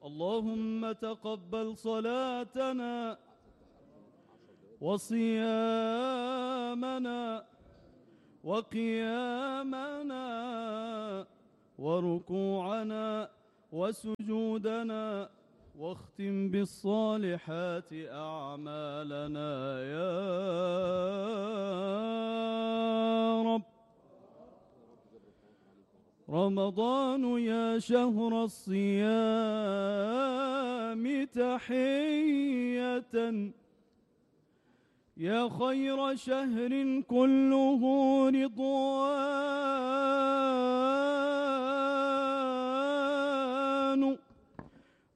اللهم تقبل صلاتنا وصيامنا وقيامنا وركوعنا وسجودنا، واختم بالصالحات أعمالنا يا رب. رمضان يا شهر الصيام تحية، يا خير شهر كله رضوان